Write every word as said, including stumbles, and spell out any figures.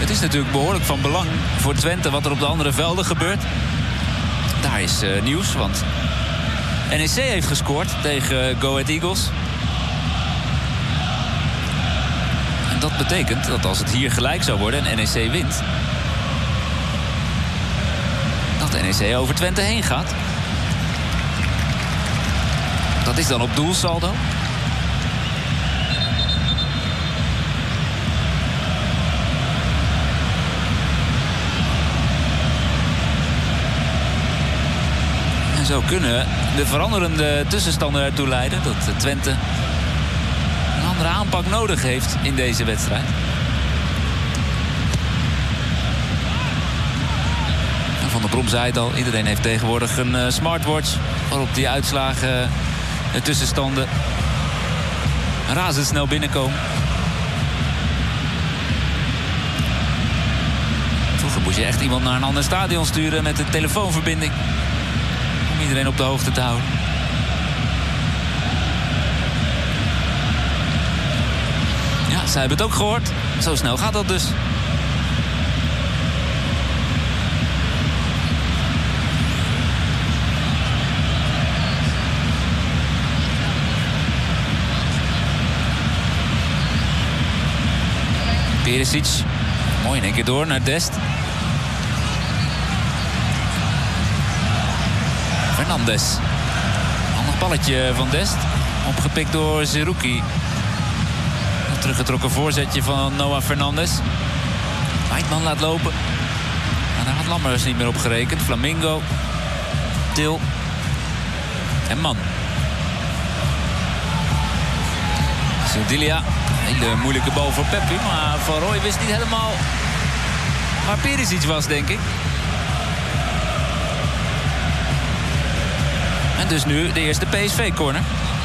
Het is natuurlijk behoorlijk van belang voor Twente wat er op de andere velden gebeurt. Daar is uh, nieuws, want N E C heeft gescoord tegen Go Ahead Eagles. En dat betekent dat als het hier gelijk zou worden en N E C wint, dat N E C over Twente heen gaat. Dat is dan op doelsaldo. En zo kunnen de veranderende tussenstanden ertoe leiden dat Twente een andere aanpak nodig heeft in deze wedstrijd. Van der Brom zei het al, iedereen heeft tegenwoordig een uh, smartwatch waarop die uitslagen, uh, de tussenstanden razendsnel binnenkomen. Vroeger moest je echt iemand naar een ander stadion sturen met een telefoonverbinding om iedereen op de hoogte te houden. Ja, zij hebben het ook gehoord. Zo snel gaat dat dus. Perisic, mooi in één keer door naar Dest. Fernandes. Handig balletje van Dest. Opgepikt door Zerouki. Een teruggetrokken voorzetje van Noah Fernandes. Weidman laat lopen. Maar daar had Lammers niet meer op gerekend. Flamingo. Til. En Man. Sildilia. Hele moeilijke bal voor Peppi. Maar Van Rooij wist niet helemaal waar Perisic was, denk ik. En dus nu de eerste P S V-corner.